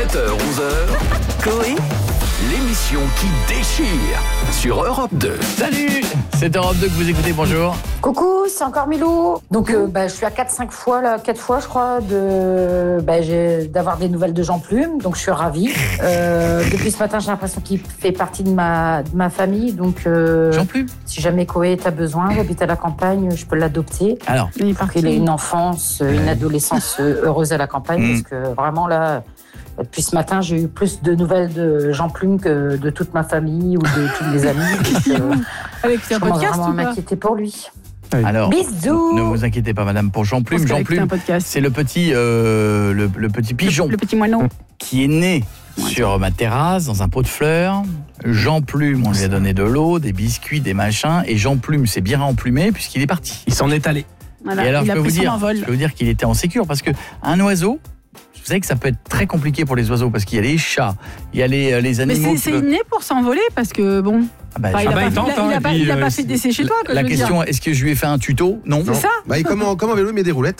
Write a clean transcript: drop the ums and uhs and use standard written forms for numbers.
7h-11h, Coé, l'émission qui déchire sur Europe 2. Salut, c'est Europe 2 que vous écoutez, bonjour. Coucou, c'est encore Milou. Donc je suis à 4 fois je crois d'avoir des nouvelles de Jean Plume, donc je suis ravie. Depuis ce matin, j'ai l'impression qu'il fait partie de ma famille, donc Jean Plume. Si jamais Coé t'as besoin, j'habite à la campagne, je peux l'adopter. Alors, pour qu'il ait une enfance, une adolescence heureuse à la campagne, parce que vraiment là, depuis ce matin, j'ai eu plus de nouvelles de Jean Plume que de toute ma famille ou de tous mes amis. Avec je commence vraiment à m'inquiéter pour lui. Alors, bisous. ne vous inquiétez pas, madame, pour Jean Plume. Jean Plume, c'est le petit pigeon, le petit moineau qui est né sur ma terrasse dans un pot de fleurs. Jean Plume, on lui a donné de l'eau, des biscuits, des machins, et Jean Plume s'est bien emplumé puisqu'il est parti. Il s'en est allé. Voilà, et alors, il je a peux pris son vous envol. dire qu'il était en sécure parce que un oiseau. Vous savez que ça peut être très compliqué pour les oiseaux parce qu'il y a les chats, il y a les animaux. Mais c'est né pour s'envoler parce que bon. Il a pas fait d'essai chez toi. La question, est-ce que je lui ai fait un tuto ? Non. C'est ça. Comme en vélo, il met des roulettes.